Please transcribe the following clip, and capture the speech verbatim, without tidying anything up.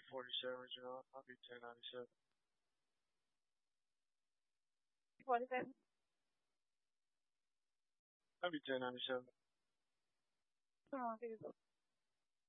forty-seven, John. I'll be ten ninety-seven. forty-seven. I'll be ten ninety-seven. Oh, beautiful.